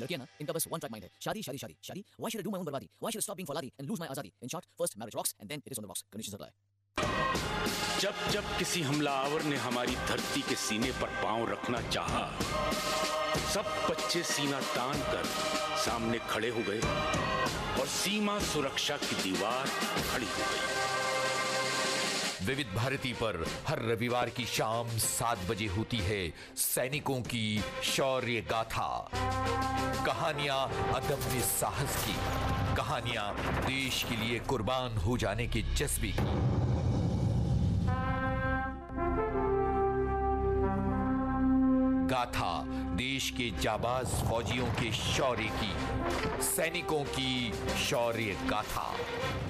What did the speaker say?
ये लड़कियां ना, इनका बस वन ट्रैक माइंड है, शादी शादी शादी शादी। Why should I do my own बर्बादी? Why should I stop being फौलादी and lose my आजादी? In short, first marriage rocks and then it is on the rocks. Conditions apply. जब जब किसी हमलावर ने हमारी धरती के सीने पर पांव रखना चाहा, सब बच्चे सीना तान कर सामने खड़े हो गए और सीमा सुरक्षा की दीवार खड़ी हो गई। विविध भारती पर हर रविवार की शाम 7 बजे होती है सैनिकों की शौर्य गाथा। कहानियां अदम्य साहस की, कहानियां देश के लिए कुर्बान हो जाने के जज्बे की। गाथा देश के जाबाज फौजियों के शौर्य की, सैनिकों की शौर्य गाथा।